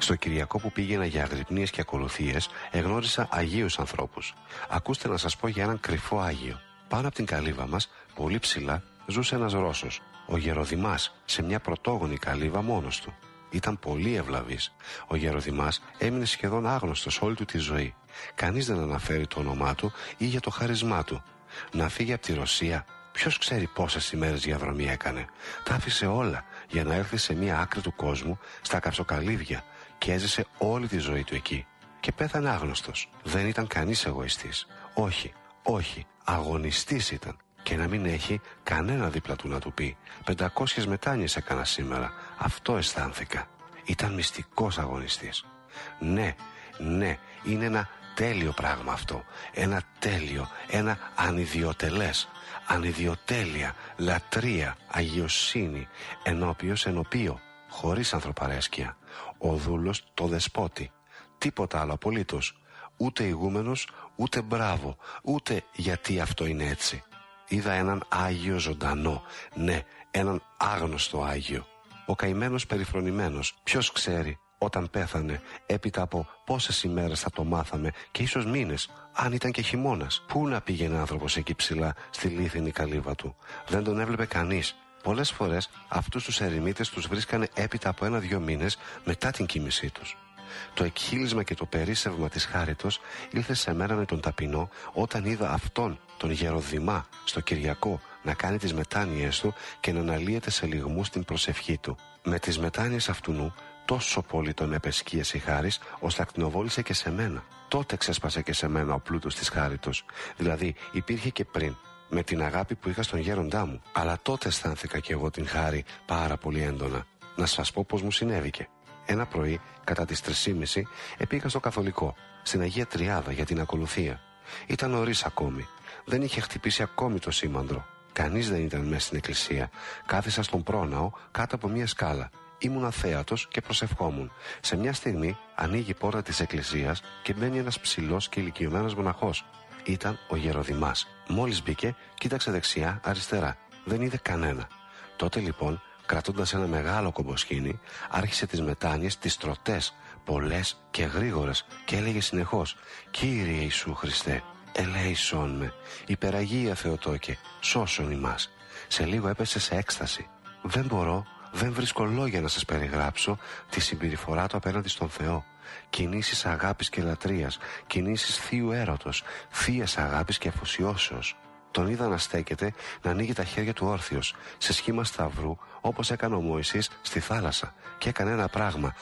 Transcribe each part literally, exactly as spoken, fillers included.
Στο Κυριακό που πήγαινα για αγρυπνίες και ακολουθίες, εγνώρισα αγίους ανθρώπους. Ακούστε να σας πω για έναν κρυφό Άγιο. Πάνω από την καλύβα μας, πολύ ψηλά, ζούσε ένας Ρώσος, ο Γεροδημάς, σε μια πρωτόγονη καλύβα μόνος του. Ήταν πολύ ευλαβής. Ο Γεροδημάς έμεινε σχεδόν άγνωστος όλη του τη ζωή. Κανείς δεν αναφέρει το όνομά του ή για το χάρισμά του. Να φύγει από τη Ρωσία, ποιος ξέρει πόσες ημέρες διαδρομή έκανε. Τα άφησε όλα για να έρθει σε μια άκρη του κόσμου, στα καψοκαλύβια, και έζησε όλη τη ζωή του εκεί. Και πέθανε άγνωστος. Δεν ήταν κανείς εγωιστής. Όχι, όχι, αγωνιστής ήταν. Και να μην έχει κανένα δίπλα του να του πει «πεντακόσιες μετάνοιες έκανα σήμερα». Αυτό αισθάνθηκα. Ήταν μυστικός αγωνιστής. Ναι, ναι, είναι ένα τέλειο πράγμα αυτό. Ένα τέλειο, ένα ανιδιοτελές. Ανιδιοτέλεια, λατρεία, αγιοσύνη, ενώπιος ενωπίο, χωρίς ανθρωπαρέσκεια. Ο δούλος το δεσπότη. Τίποτα άλλο απολύτως. Ούτε ηγούμενος, ούτε μπράβο, ούτε γιατί αυτό είναι έτσι. Είδα έναν Άγιο ζωντανό, ναι, έναν άγνωστο Άγιο. Ο καημένος περιφρονημένος, ποιος ξέρει όταν πέθανε, έπειτα από πόσες ημέρες θα το μάθαμε και ίσως μήνες, αν ήταν και χειμώνας. Πού να πήγαινε άνθρωπος εκεί ψηλά στη λίθινη καλύβα του? Δεν τον έβλεπε κανείς. Πολλές φορές αυτούς τους ερημίτες τους βρίσκανε έπειτα από ένα-δυο μήνες μετά την κοίμησή τους. Το εκχύλισμα και το περίσσευμα της χάριτος ήλθε σε μένα με τον ταπεινό όταν είδα αυτόν τον Γεροδημά στο Κυριακό να κάνει τις μετάνοιες του και να αναλύεται σε λυγμούς την προσευχή του. Με τις μετάνοιες αυτού τόσο πολύ τον επεσκίασε η χάρις, ώστε ακτινοβόλησε και σε μένα. Τότε ξέσπασε και σε μένα ο πλούτος της χάριτος. Δηλαδή υπήρχε και πριν, με την αγάπη που είχα στον γέροντά μου. Αλλά τότε αισθάνθηκα κι εγώ την χάρη πάρα πολύ έντονα. Να σας πω πώς μου συνέβηκε. Ένα πρωί, κατά τις τρεις και μισή, επήγα στο Καθολικό, στην Αγία Τριάδα για την ακολουθία. Ήταν νωρίς ακόμη. Δεν είχε χτυπήσει ακόμη το σήμαντρο. Κανείς δεν ήταν μέσα στην εκκλησία. Κάθισα στον πρόναο κάτω από μια σκάλα. Ήμουν αθέατος και προσευχόμουν. Σε μια στιγμή ανοίγει η πόρτα της εκκλησίας και μπαίνει ένας ψηλός και ηλικιωμένος μοναχός. Ήταν ο Γεροδημάς. Μόλις μπήκε, κοίταξε δεξιά, αριστερά. Δεν είδε κανένα. Τότε λοιπόν, κρατώντας ένα μεγάλο κομποσκήνι, άρχισε τις μετάνοιες, τις τροτές, πολλές και γρήγορες, και έλεγε συνεχώς «Κύριε Ιησού Χριστέ, ελέησόν με, υπεραγία Θεοτόκε, σώσον ημάς». Σε λίγο έπεσε σε έκσταση. Δεν μπορώ, δεν βρίσκω λόγια να σας περιγράψω τη συμπεριφορά του απέναντι στον Θεό. Κινήσεις αγάπης και λατρείας, κινήσεις θείου έρωτος, θείας αγάπης και αφοσιώσεως. Τον είδα να στέκεται, να ανοίγει τα χέρια του όρθιος, σε σχήμα σταυρού, όπως έκανε ο Μωυσής στη θάλασσα, και έκανε ένα πράγμα.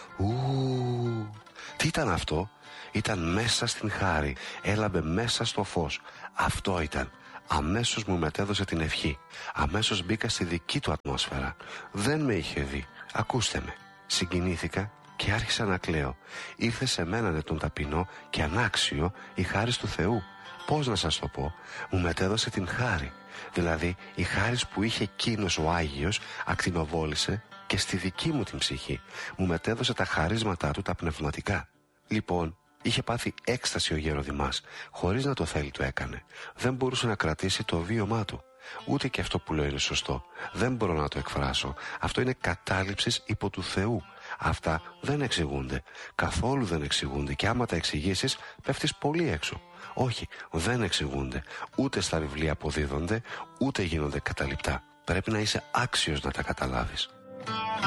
Ου, τι ήταν αυτό? Ήταν μέσα στην χάρη, έλαμπε μέσα στο φως. Αυτό ήταν. Αμέσως μου μετέδωσε την ευχή. Αμέσως μπήκα στη δική του ατμόσφαιρα. Δεν με είχε δει. Ακούστε με. Συγκινήθηκα και άρχισα να κλαίω. Ήρθε σε μένα τον ταπεινό και ανάξιο η χάρις του Θεού. Πώς να σας το πω? Μου μετέδωσε την χάρη. Δηλαδή η χάρις που είχε εκείνος ο Άγιος ακτινοβόλησε και στη δική μου την ψυχή. Μου μετέδωσε τα χαρίσματά του τα πνευματικά. Λοιπόν, είχε πάθει έκσταση ο Γεροδημάς. Χωρίς να το θέλει το έκανε. Δεν μπορούσε να κρατήσει το βίωμά του. Ούτε και αυτό που λέω είναι σωστό. Δεν μπορώ να το εκφράσω. Αυτό είναι κατάληψης υπό του Θεού. Αυτά δεν εξηγούνται. Καθόλου δεν εξηγούνται. Και άμα τα εξηγήσεις, πέφτεις πολύ έξω. Όχι, δεν εξηγούνται. Ούτε στα βιβλία αποδίδονται, ούτε γίνονται καταληπτά. Πρέπει να είσαι άξιος να τα καταλάβεις.